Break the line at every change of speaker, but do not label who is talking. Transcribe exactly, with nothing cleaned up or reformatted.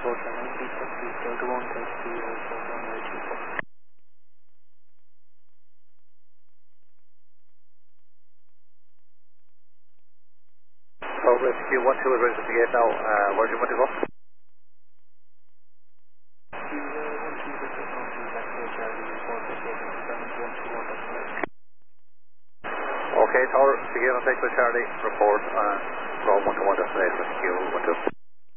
Volta ninety sixty, Delta one, taxi, Alpha runway two four.
So rescue one two is ready to gate now. Uh, where do you want to go? Okay, Tower, begin on take with Charlie, report, and go one to one destination, Q one two.